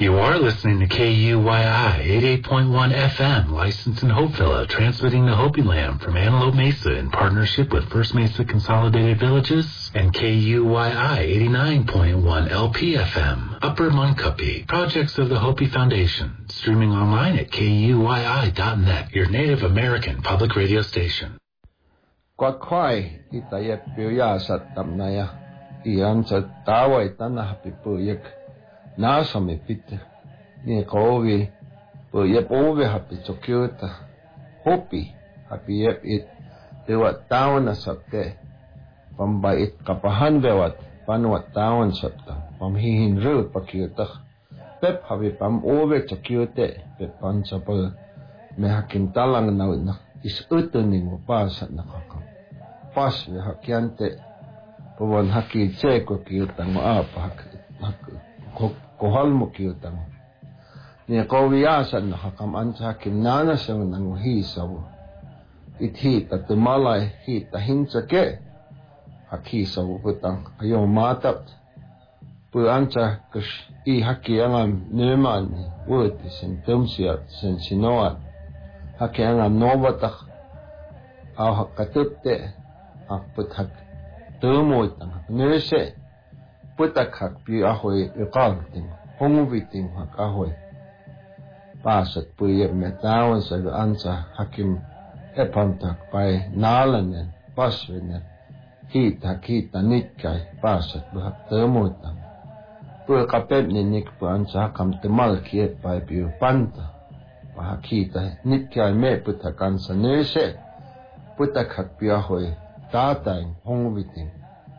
You are listening to KUYI 88.1 FM, licensed in Hopevilla, transmitting to Hopi Land from Antelope Mesa in partnership with First Mesa Consolidated Villages and KUYI 89.1 LPFM, Upper Muncupi, projects of the Hopi Foundation, streaming online at KUYI.net, your Native American public radio station. Kwakwai itayep piyasat tamnaya, iyan sa taway tanah pipuyak. Nasa mi pite ni kovi po yep ove happy chokyota hopi happy yep it dewat taon na sabte pambait kapahan bewat panwat taon sabta pamhihinru pakyota pep happy pam ove chokyote pep pansa pa me hakin talang na is utuning mo pasa na kakam pas me hakyante pawon haki cheko kyota mo apa hak kohal mo kyutang ni kowiyasan nakakam ansa kinana sa nang hisaw ithi tatumalay hita hinsake hakisaw putang ayo matap pu ansa kus I hakiyangam neman word sen tumsiat sen sinoat hakiyangam nobatak aw hakatutte akput hak tumoy tang nese putak hak pi ahoy iqalting hongubiting hak ahoy pasat puye metawan sa ansa hakim epantak pai nalanen paswenen kita nitkay pasat buhak temutang pu kapep ninik pu ansa kam temal kiet pai piu panta pahakita nitkay me putak ansa nese putak hak pi ahoy tatay hongubiting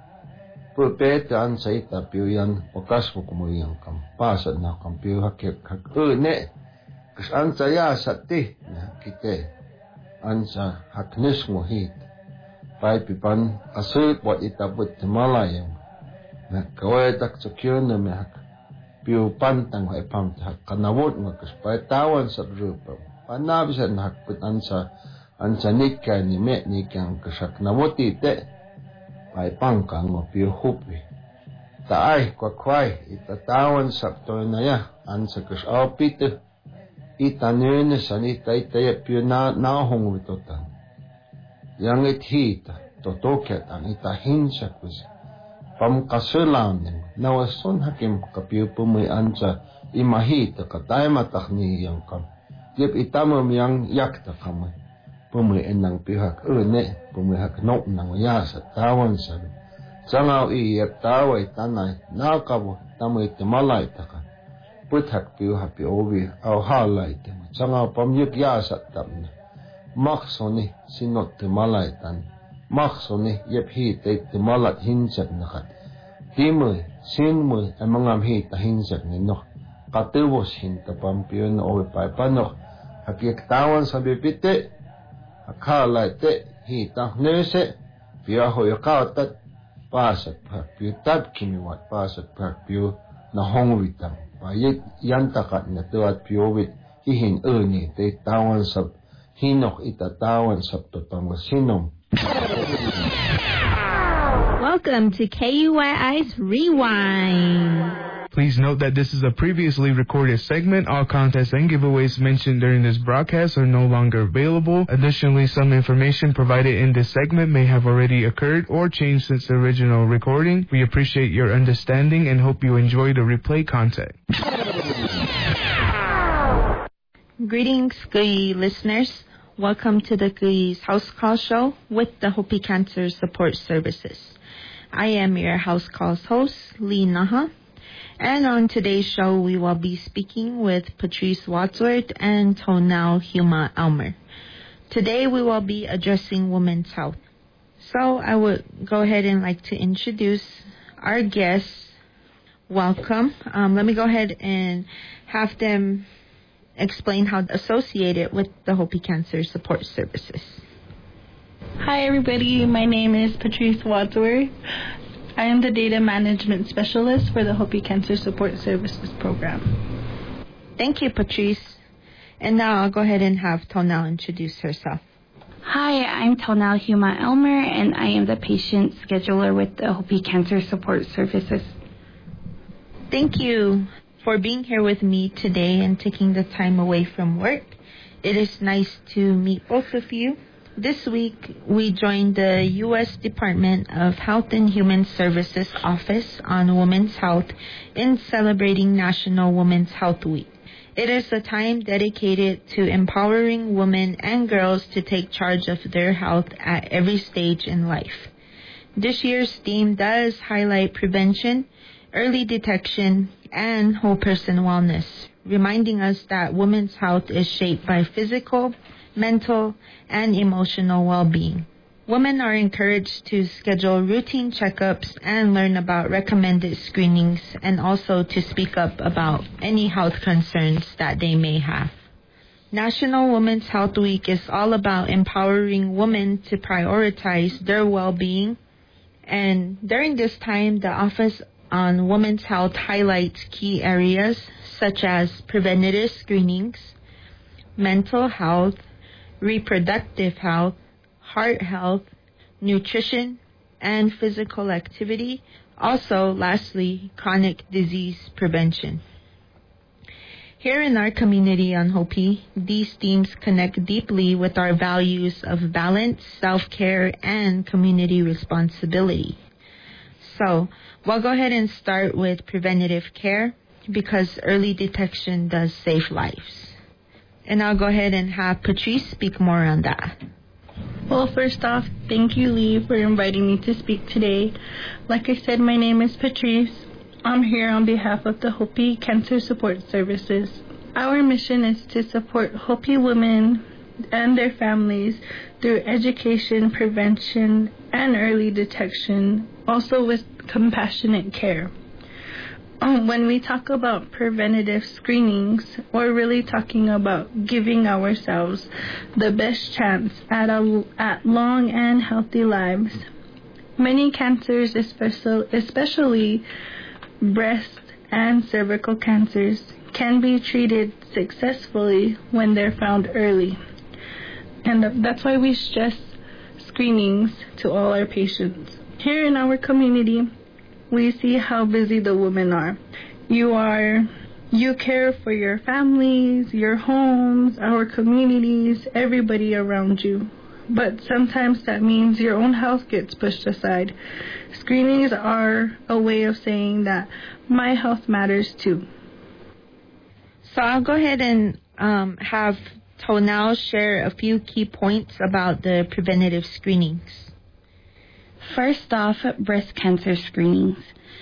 pupete an saita piuyan okas mo kumuyang kam pasad na kam piu hakik hak ne kas an saya sati na kite an sa haknes mo hit pai pipan asut wat itabut malayang na kawai tak sakyo na me hak piu pantang hay pam hak kanawot mo kas pai tawan sa rupa panabisan hak put an sa nikay ni me nikyang kasak nawoti te ay pangkang mo piyo hupi. Taay kwakway itatawan sakto na ya ansa kas apite itanene sanita itaya piyo nahong witotan. Yang ithita totoket ang itahinsa kus pamkasulanin nawason hakim kapiyo pumoy ansa imahita katay matak niyang kam. Yep itamam yang yakta kamay. Pumoy enang pihak ne pumoy hak nok nang yasa tawan sabi sangaw iyep taway tanay nakabo tamoy timalay takan puthak piu hapi obi aw halay tema sangaw pamyuk yasa tamna maksoni sinot timalay tan maksoni yep hite timalat hinsak nakat timoy sinmoy amangam hita hinsak nino katubos hinta pampiyo na obi paipanok hakiyak tawan sabi pite akala te hita nese piya hoy kautat pasat phak piu tat kimiwat pasat phak piu na hongwitam payet yantakat na tuat piowit hihin ni te tawan sab hinok itatawan sab totang sinom. Welcome to KUYI's Rewind. Please note that this is a previously recorded segment. All contests and giveaways mentioned during this broadcast are no longer available. Additionally, some information provided in this segment may have already occurred or changed since the original recording. We appreciate your understanding and hope you enjoy the replay content. Greetings, Kuyi listeners. Welcome to the Kuyi's House Call Show with the Hopi Cancer Support Services. I am your House Calls host, Lee Naha. And on today's show, we will be speaking with Patrice Wadsworth and Tonal Huma Elmer. Today, we will be addressing women's health. So I would go ahead and like to introduce our guests. Welcome. Let me go ahead and have them explain how associated with the Hopi Cancer Support Services. Hi, everybody. My name is Patrice Wadsworth. I am the Data Management Specialist for the Hopi Cancer Support Services Program. Thank you, Patrice. And now I'll go ahead and have Tonal introduce herself. Hi, I'm Tonal Huma Elmer, and I am the patient scheduler with the Hopi Cancer Support Services. Thank you. for being here with me today and taking the time away from work. It is nice to meet both of you. This week, we joined the U.S. Department of Health and Human Services Office on Women's Health in celebrating National Women's Health Week. It is a time dedicated to empowering women and girls to take charge of their health at every stage in life. This year's theme does highlight prevention, early detection, and whole person wellness, reminding us that women's health is shaped by physical, mental, and emotional well-being. Women are encouraged to schedule routine checkups and learn about recommended screenings and also to speak up about any health concerns that they may have. National Women's Health Week is all about empowering women to prioritize their well-being, and during this time, the Office on Women's Health highlights key areas such as preventative screenings, mental health, reproductive health, heart health, nutrition, and physical activity. Also, lastly, chronic disease prevention. Here in our community on Hopi, these themes connect deeply with our values of balance, self-care, and community responsibility. So, we'll go ahead and start with preventative care because early detection does save lives. And I'll go ahead and have Patrice speak more on that. Well, first off, thank you, Lee, for inviting me to speak today. Like I said, my name is Patrice. I'm here on behalf of the Hopi Cancer Support Services. Our mission is to support Hopi women and their families through education, prevention, and early detection, also with compassionate care. When we talk about preventative screenings, we're really talking about giving ourselves the best chance at long and healthy lives. Many cancers, especially breast and cervical cancers, can be treated successfully when they're found early. And that's why we stress screenings to all our patients. Here in our community, we see how busy the women are. You care for your families, your homes, our communities, everybody around you. But sometimes that means your own health gets pushed aside. Screenings are a way of saying that my health matters too. So I'll go ahead and have Tonal share a few key points about the preventative screenings. First off, breast cancer screenings.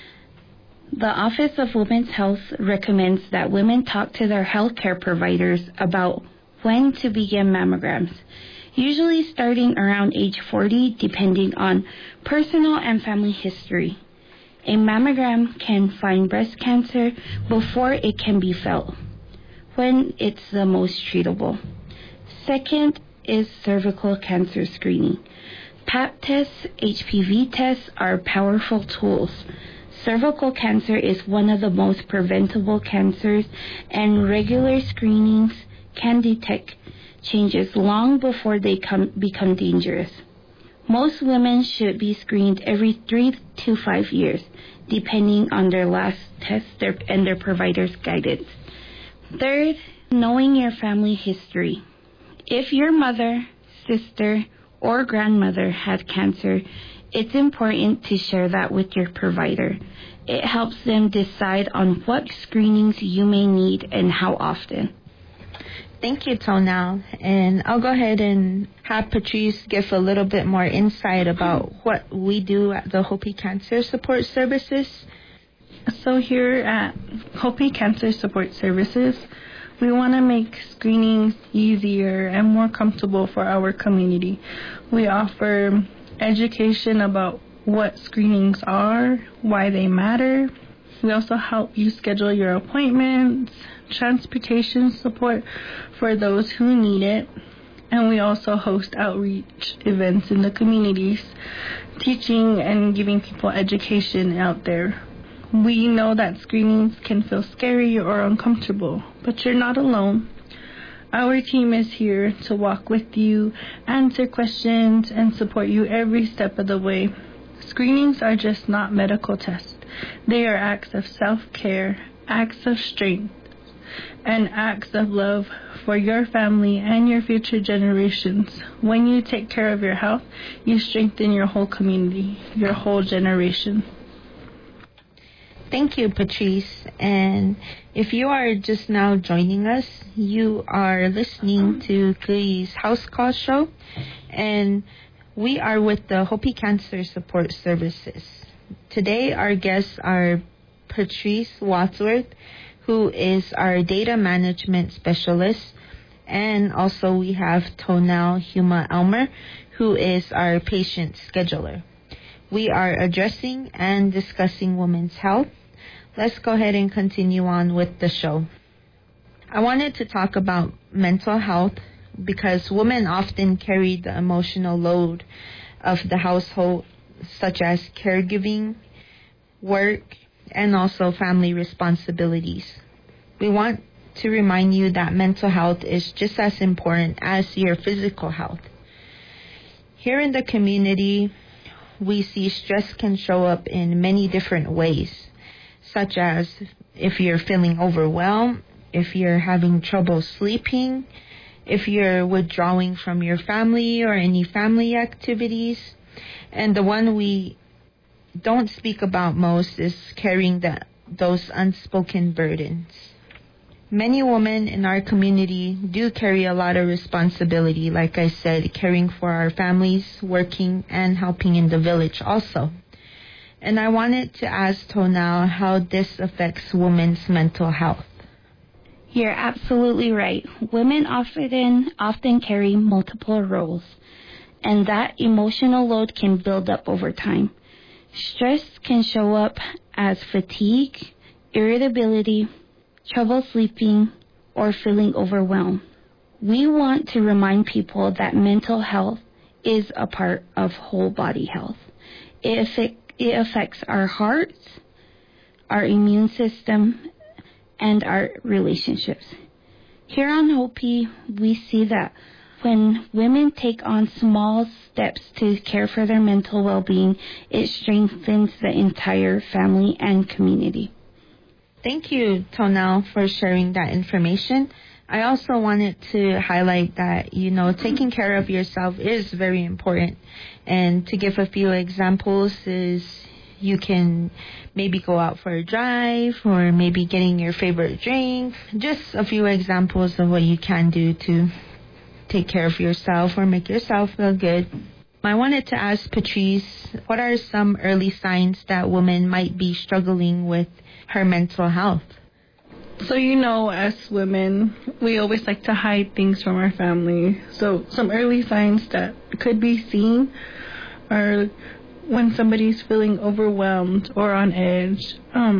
The Office of Women's Health recommends that women talk to their healthcare providers about when to begin mammograms, usually starting around age 40, depending on personal and family history. A mammogram can find breast cancer before it can be felt, when it's the most treatable. Second is cervical cancer screening. Pap tests, HPV tests are powerful tools. Cervical cancer is one of the most preventable cancers, and regular screenings can detect changes long before they become dangerous. Most women should be screened every 3 to 5 years, depending on their last test and their provider's guidance. Third, knowing your family history. If your mother, sister, or grandmother had cancer, it's important to share that with your provider. It helps them decide on what screenings you may need and how often. Thank you, Tonal. And I'll go ahead and have Patrice give a little bit more insight about what we do at the Hopi Cancer Support Services. So here at Hopi Cancer Support Services, we want to make screenings easier and more comfortable for our community. We offer education about what screenings are, why they matter. We also help you schedule your appointments, transportation support for those who need it, and we also host outreach events in the communities, teaching and giving people education out there. We know that screenings can feel scary or uncomfortable, but you're not alone. Our team is here to walk with you, answer questions, and support you every step of the way. Screenings are just not medical tests. They are acts of self-care acts of strength and acts of love for your family and your future generations. When you take care of your health, you strengthen your whole community, your whole generation. Thank you, Patrice. And if you are just now joining us, you are listening to Kui's House Call Show, and we are with the Hopi Cancer Support Services. Today, our guests are Patrice Wadsworth, who is our data management specialist, and also we have Tonal Huma Elmer, who is our patient scheduler. We are addressing and discussing women's health. Let's go ahead and continue on with the show. I wanted to talk about mental health because women often carry the emotional load of the household, such as caregiving, work, and also family responsibilities. We want to remind you that mental health is just as important as your physical health. Here in the community, we see stress can show up in many different ways, such as if you're feeling overwhelmed, if you're having trouble sleeping, if you're withdrawing from your family or any family activities. And the one we don't speak about most is carrying those unspoken burdens. Many women in our community do carry a lot of responsibility, like I said, caring for our families, working, and helping in the village also. And I wanted to ask Tonal how this affects women's mental health. You're absolutely right. Women often carry multiple roles, and that emotional load can build up over time. Stress can show up as fatigue, irritability, trouble sleeping, or feeling overwhelmed. We want to remind people that mental health is a part of whole body health. It affects our hearts, our immune system, and our relationships. Here on Hopi, we see that when women take on small steps to care for their mental well-being, it strengthens the entire family and community. Thank you, Tonal, for sharing that information. I also wanted to highlight that, taking care of yourself is very important. And to give a few examples is you can maybe go out for a drive or maybe getting your favorite drink. Just a few examples of what you can do to take care of yourself or make yourself feel good. I wanted to ask Patrice, what are some early signs that women might be struggling with her mental health? So, as women, we always like to hide things from our family. So some early signs that could be seen are when somebody's feeling overwhelmed or on edge.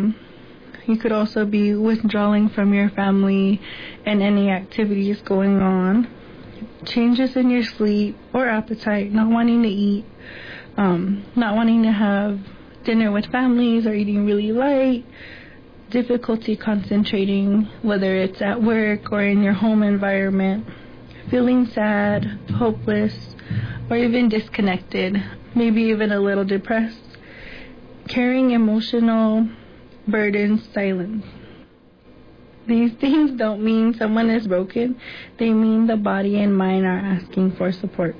You could also be withdrawing from your family and any activities going on. Changes in your sleep or appetite, not wanting to eat, not wanting to have dinner with families or eating really light, difficulty concentrating, whether it's at work or in your home environment, feeling sad, hopeless, or even disconnected, maybe even a little depressed, carrying emotional burdens silent. These things don't mean someone is broken. They mean the body and mind are asking for support.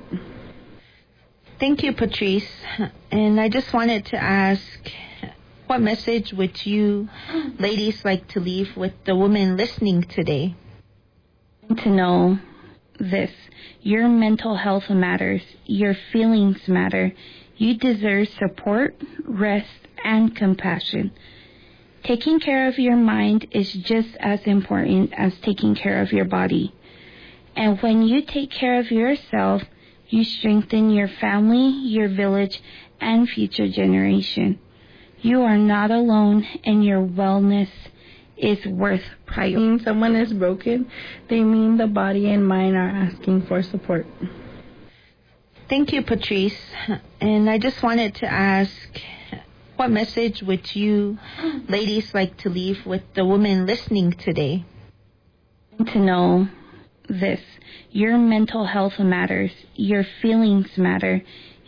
Thank you, Patrice. And I just wanted to ask, what message would you ladies like to leave with the women listening today? To know this: your mental health matters. Your feelings matter. You deserve support, rest, and compassion. Taking care of your mind is just as important as taking care of your body. And when you take care of yourself, you strengthen your family, your village, and future generation. You are not alone, and your wellness is worth priority. When someone is broken, they mean the body and mind are asking for support. Thank you, Patrice. And I just wanted to ask, what message would you ladies like to leave with the women listening today? To know this: your mental health matters. Your feelings matter.